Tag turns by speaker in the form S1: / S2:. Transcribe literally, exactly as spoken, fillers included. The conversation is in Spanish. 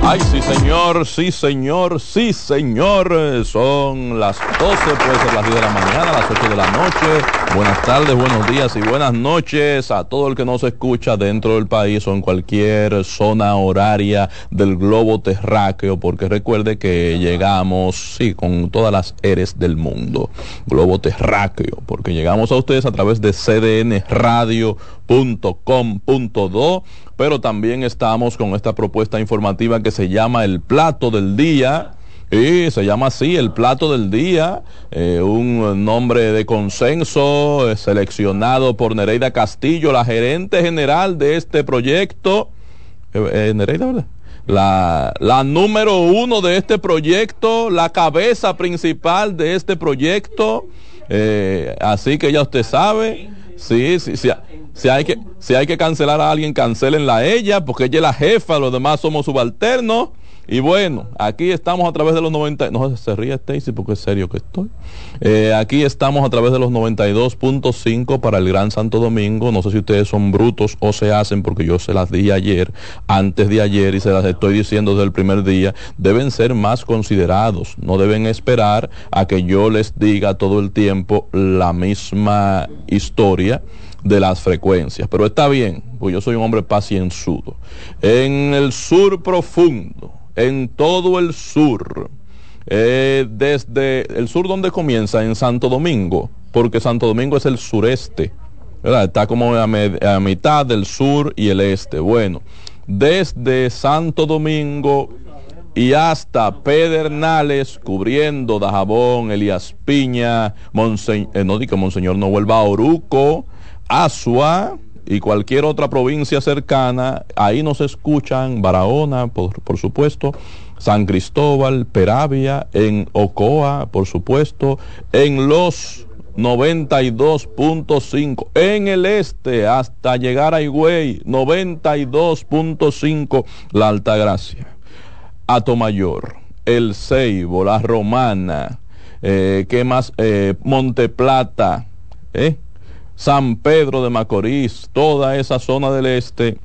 S1: Ay, sí señor, sí señor, sí señor. Son las doce, puede ser las diez de la mañana, las ocho de la noche. Buenas tardes, buenos días y buenas noches a todo el que nos escucha dentro del país o en cualquier zona horaria del globo terráqueo, porque recuerde que llegamos, sí, con todas las eres del mundo. Globo terráqueo, porque llegamos a ustedes a través de c d n radio punto com punto do, pero también estamos con esta propuesta informativa que se llama El Plato del Día. Y se llama así, El Plato del Día, eh, un nombre de consenso eh, seleccionado por Nereida Castillo, la gerente general de este proyecto. Eh, eh, Nereida, ¿verdad? La, la número uno de este proyecto, la cabeza principal de este proyecto. Eh, así que ya usted sabe, sí, sí, sí. Si hay que, si hay que cancelar a alguien, cancélenla a ella, porque ella es la jefa, los demás somos subalternos. Y bueno, aquí estamos a través de los noventa, no se ríe Stacy porque es serio que estoy. Eh, aquí estamos a través de los noventa y dos punto cinco para el Gran Santo Domingo. No sé si ustedes son brutos o se hacen, porque yo se las di ayer, antes de ayer, y se las estoy diciendo desde el primer día. Deben ser más considerados, no deben esperar a que yo les diga todo el tiempo la misma historia de las frecuencias, pero está bien, pues yo soy un hombre pacienzudo. En el sur profundo, en todo el sur, eh, desde el sur donde comienza, en Santo Domingo, porque Santo Domingo es el sureste, ¿verdad? Está como a, me, a mitad del sur y el este. Bueno, desde Santo Domingo y hasta Pedernales, cubriendo Dajabón, Elías Piña, Monse eh, no digo Monseñor no vuelva a Oruco, Azua y cualquier otra provincia cercana. Ahí nos escuchan Barahona, por, por supuesto, San Cristóbal, Peravia, en Ocoa, por supuesto, en los noventa y dos punto cinco, en el este hasta llegar a Higüey, noventa y dos punto cinco, La Altagracia, Atomayor, El Ceibo, La Romana, eh, ¿qué más? Eh, Monteplata, ¿eh? San Pedro de Macorís, toda esa zona del este,